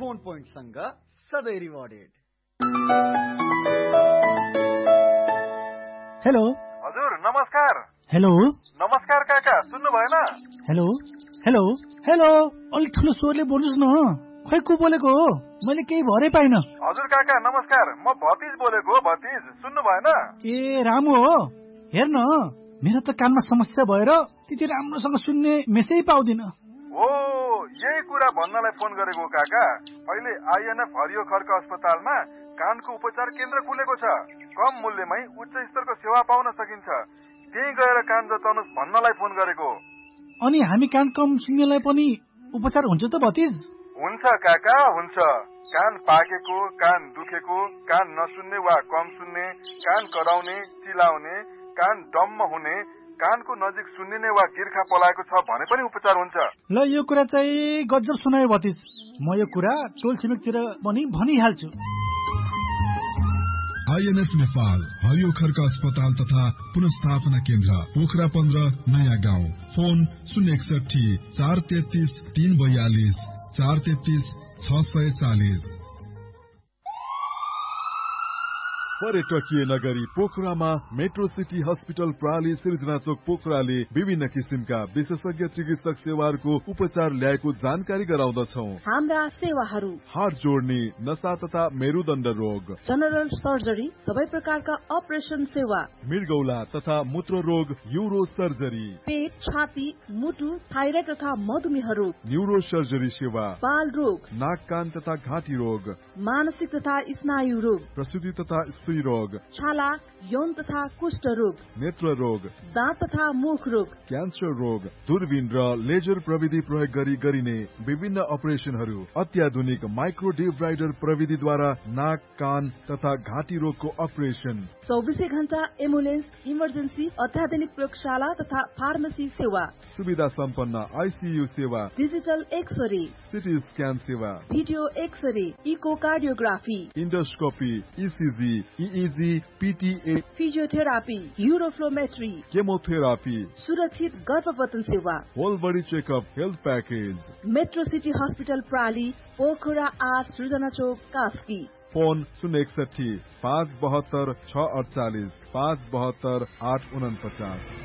Phone पोइन्टसँग सधैँ rewarded. Hello हजुर नमस्कार। हेलो नमस्कार काका, सुन्नु भएन? हेलो हेलो हेलो अलि ठुलो स्वरले बोल्नुस् न। खै को बोलेको हो? मैले केही भरै पाइन। हजुर काका नमस्कार, म भतिज बोलेको हो। भतिज सुन्नु भएन? ए रामु हो। हेर्न मेरो त कानमा समस्या भएर त्यति राम्रोसँग सुन्ने मेसै पाउँदिन। हो, यही कुरा भन्नलाई फोन गरेको काका। अहिले आइएनएफ हरियो खर्क अस्पतालमा कानको उपचार केन्द्र खुलेको छ। कम मूल्यमै उच्च स्तरको सेवा पाउन सकिन्छ। त्यही गएर कान जताउनुस् भन्नलाई फोन गरेको। अनि हामी कान कम सुन्नेलाई पनि उपचार हुन्छ त भतिज? हुन्छ काका, हुन्छ। कान पाकेको, कान दुखेको, कान नसुन्ने वा कम सुन्ने, कान कराउने, चिलाउने, कान डम्म हुने, कानको नजिक सुन्निने वा गिर्खा पलाएको छ भने पनि उपचार हुन्छ। ल यो कुरा चाहिँ गजब सुनायो भतिज। म यो कुरा टोल छिमेकतिर पनि भनिहाल्छु। आइएनएफ नेपाल हरियो खर्क अस्पताल तथा पुनर्स्थापना केन्द्र पोखरा 15 नयाँ गाउँ। फोन 061 433 342 433 640। पर्यटकीय नगरी पोखरामा मेट्रो सिटी हस्पिटल प्राली सिर्जना चोक पोखराले विभिन्न किसिमका विशेषज्ञ चिकित्सक सेवाहरूको उपचार ल्याएको जानकारी गराउँदछौ। हाम्रा सेवाहरू: हाड जोड्ने, नसा तथा मेरुदण्ड रोग, जनरल सर्जरी, सबै प्रकारका अपरेसन सेवा, मृगौला तथा मूत्र रोग, यूरो सर्जरी, पेट, छाती, मुटु, थाइराइड तथा मधुमेह रोग, न्यूरो सर्जरी सेवा, बाल रोग, नाक कान तथा घाँटी रोग, मानसिक तथा स्नायु रोग, प्रसूति तथा स्त्री रोग, छाला, यौन तथा कुष्ठ रोग, नेत्र रोग, दाँत तथा मुख रोग, क्यान्सर रोग, दूरबीन र लेजर प्रविधि प्रयोग गरी गरिने विभिन्न अपरेसनहरू, अत्याधुनिक माइक्रो डिब्राइडर प्रविधिद्वारा नाक कान तथा घाँटी रोगको अपरेसन, 24 घण्टा एम्बुलेन्स, इमर्जेन्सी, अत्याधुनिक प्रयोगशाला तथा फार्मेसी सेवा, सुविधा सम्पन्न आइसियु सेवा, डिजिटल एक्सरे, सिटी स्क्यान सेवा, video x-ray, echocardiography, endoscopy, ECG, इइजी, पिटिए, physiotherapy, युरोफ्लोमेट्री, chemotherapy, सुरक्षित गर्भपतन सेवा, whole body checkup health package. Metro city hospital प्राली, Pokhara 8 सृजना चोक कास्की। फोन 061 572 648 572 849।